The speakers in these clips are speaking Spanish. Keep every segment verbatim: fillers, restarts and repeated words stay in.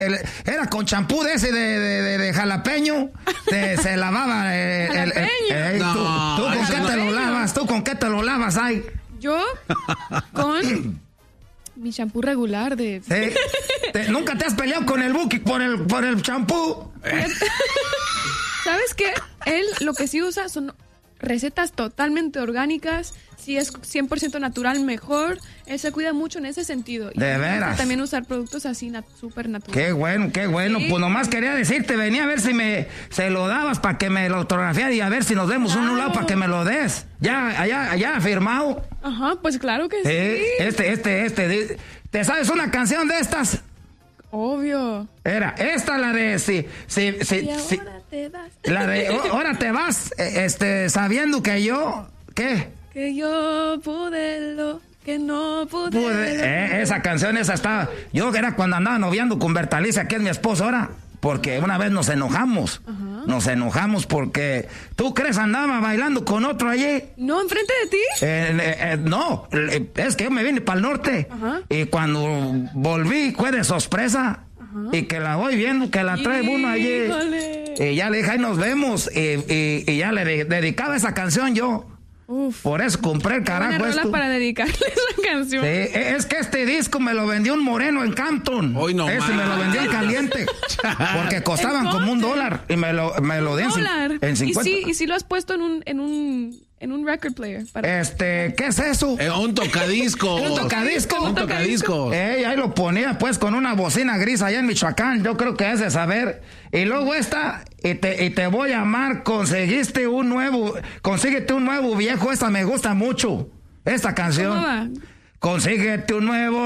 El, era con champú de ese de, de, de, de jalapeño, te, se lavaba el... el, el, el no, ¿Tú, tú con qué no te lo lavas? ¿Tú con qué te lo lavas, ay? Yo con mi champú regular de... ¿Sí? ¿Te, ¿Nunca te has peleado con el Buki por el por el champú? ¿Sabes qué? Él lo que sí usa son recetas totalmente orgánicas. Si es cien por ciento natural, mejor. Él se cuida mucho en ese sentido. De y veras. También usar productos así nat- súper naturales. Qué bueno, qué bueno. Sí. Pues nomás quería decirte, venía a ver si me se lo dabas para que me lo autografiara y a ver si nos vemos claro. un lado para que me lo des. Ya, allá, allá firmado. Ajá, pues claro que eh, sí. Este, este, este. ¿Te sabes una canción de estas? Obvio. Era, esta la de si, si, si, y si ahora te vas. La de ahora te vas, este, sabiendo que yo, ¿qué? Que yo pude lo que no pude. pude eh, esa canción, esa estaba. Yo era cuando andaba noviando con Bertalicia, que es mi esposa ahora. Porque una vez nos enojamos. Ajá. Nos enojamos porque... ¿Tú crees andaba bailando con otro allí? ¿No, enfrente de ti? Eh, eh, eh, no, es que yo me vine para el norte. Ajá. Y cuando volví fue de sorpresa. Ajá. Y que la voy viendo, que la trae uno allí. Y ya le dije, ahí nos vemos. Y, y, y ya le de, dedicaba esa canción yo. Uf. Por eso compré el carajo buena rola esto. para dedicarle esa canción. Sí, es que este disco me lo vendió un moreno en Campton. Hoy no Ese más. me lo vendió en caliente. Porque costaban como un dólar. Y me lo, me lo di en, en cincuenta. ¿Y si, y si lo has puesto en un, en un, en un record player? Para... Este, ¿qué es eso? Eh, un tocadisco. Un tocadisco. Un tocadisco. Eh, ahí lo ponía pues con una bocina gris allá en Michoacán. Yo creo que has de saber. Y luego esta, y te, y te voy a amar, conseguiste un nuevo, consíguete un nuevo viejo, esta me gusta mucho, esta canción. ¿Cómo va? Consíguete un nuevo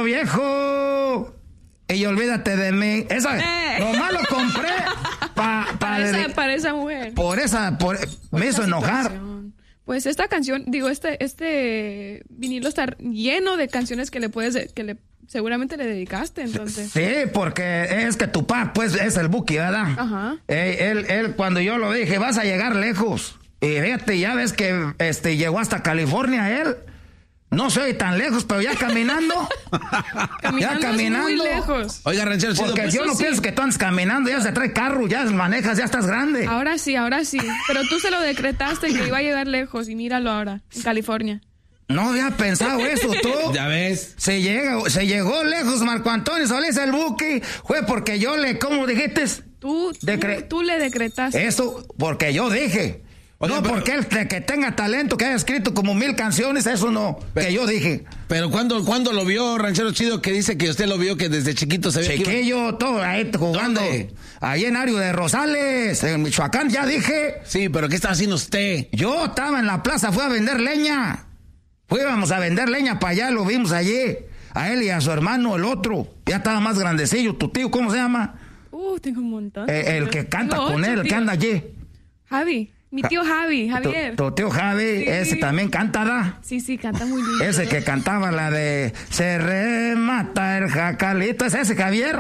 viejo y olvídate de mí. Esa, eh. nomás lo compré pa, pa para, de, esa, para esa mujer. Por esa, por, por me hizo enojar. Situación. Pues esta canción, digo, este, este vinilo está lleno de canciones que le puedes, que le seguramente le dedicaste, entonces. Sí, porque es que tu papá, pues, es el Buki, ¿verdad? Ajá. Eh, él, él, cuando yo lo dije, vas a llegar lejos. Y fíjate, ya ves que este llegó hasta California él. No soy tan lejos, pero ya caminando. caminando ya caminando. Es muy lejos. Oiga, ranchero, porque pues, yo no sí. pienso que tú andas caminando, ya se trae carro, ya manejas, ya estás grande. Ahora sí, ahora sí. Pero tú se lo decretaste que iba a llegar lejos y míralo ahora, en California. No había pensado eso, tú. Ya ves. Se llega, se llegó lejos Marco Antonio Solís el Buki. Fue porque yo le, ¿cómo dijiste? Tú, Decre- tú, tú le decretaste. Eso, porque yo dije. Oye, no, pero, porque él que tenga talento, que haya escrito como mil canciones, eso no, pero, que yo dije. Pero cuando, cuando lo vio, ranchero chido, que dice que usted lo vio, que desde chiquito se ve. Chiquillo, iba... todo ahí jugando. ¿Dónde? Ahí en Ario de Rosales, en Michoacán, ya dije. Sí, pero ¿qué estaba haciendo usted? Yo estaba en la plaza, fui a vender leña. Fuimos a vender leña para allá, lo vimos allí. A él y a su hermano, el otro. Ya estaba más grandecillo, tu tío, ¿cómo se llama? Uh, tengo un montón. Eh, el que canta tengo con ocho, él, el tío. que anda allí. Javi. Mi tío Javi, Javier. Tu, tu tío Javi, sí. Ese también canta, ¿da? Sí, sí, canta muy bien. Ese que cantaba la de Se remata el jacalito, ¿es ese Javier?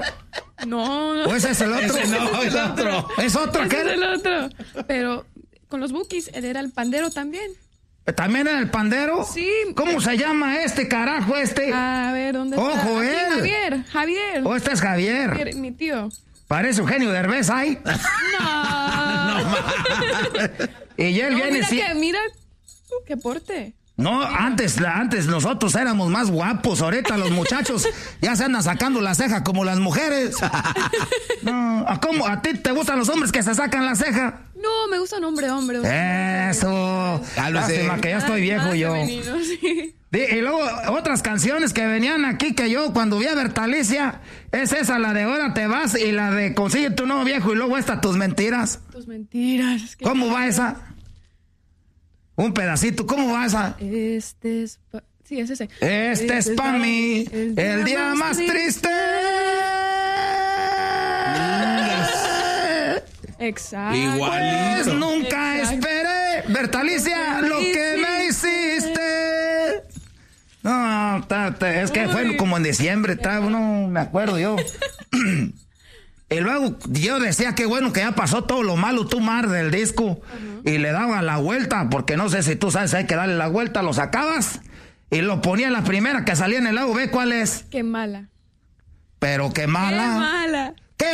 No, no. ¿O ese es el otro? Ese no, es otro. ¿Es otro ese aquel? es el otro. Pero con los Bukis, él era el pandero también. ¿También era el pandero? Sí. ¿Cómo se llama este carajo este? A ver, ¿dónde está? Ojo, Aquí, él. Javier, Javier. ¿O este es Javier? Javier, mi tío. Parece Eugenio Derbez, ¿ay? No. No, y él No, viene... mira si... que, mira, qué porte. No, antes, antes nosotros éramos más guapos. Ahorita los muchachos ya se andan sacando la ceja como las mujeres. No, ¿a, cómo? ¿A ti te gustan los hombres que se sacan la ceja? No, me gusta un hombre, hombre. Eso. Lástima que ya estoy viejo ah, yo. Femenino, sí. Y luego otras canciones que venían aquí que yo cuando vi a Bertalicia, es esa, la de Ahora te vas y la de Consigue tu nuevo viejo y luego esta, Tus mentiras. Tus mentiras. ¿Cómo va esa? Un pedacito, ¿cómo va esa? Este es... Pa... Sí, es ese. Este, este es para mí el día, el día más, más triste. Exacto. Igualito. Pues nunca Exacto. esperé, Bertalicia, lo que me hiciste. No, ta, ta, es que Uy. fue como en diciembre, ta, no me acuerdo yo. Y luego yo decía que bueno que ya pasó todo lo malo, tú mar del disco. Uh-huh. Y le daba la vuelta, porque no sé si tú sabes, hay que darle la vuelta, lo sacabas y lo ponía la primera que salía en el lado B, ¿cuál es? Qué mala. Pero qué mala. Qué mala.